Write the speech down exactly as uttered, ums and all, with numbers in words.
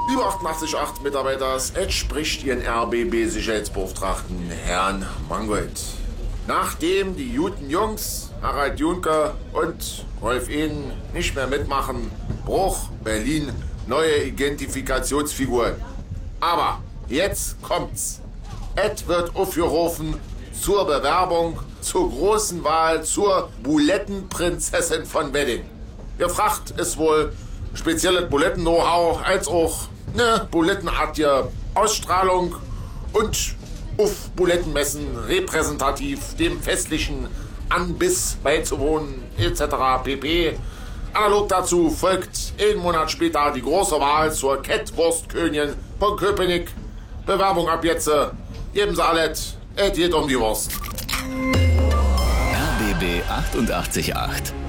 Lieber achtundachtzig Komma acht Mitarbeiters, es spricht Ihren R B B-Sicherheitsbeauftragten Herrn Mangold. Nachdem die guten Jungs, Harald Juncker und Rolf Ehn, nicht mehr mitmachen, Bruch, Berlin, neue Identifikationsfiguren. Aber jetzt kommt's. Es wird aufgerufen zur Bewerbung zur großen Wahl zur Bulettenprinzessin von Wedding. Gefragt ist wohl spezielles Buletten-Know-how als auch eine bulettenartige Ausstrahlung und auf Bulettenmessen repräsentativ dem festlichen Anbiss beizuwohnen et cetera pp. Analog dazu folgt einen Monat später die große Wahl zur Kettwurstkönigin von Köpenick. Bewerbung ab jetzt. Geben Sie alles. Es geht um die Wurst. R B B achtundachtzig Komma acht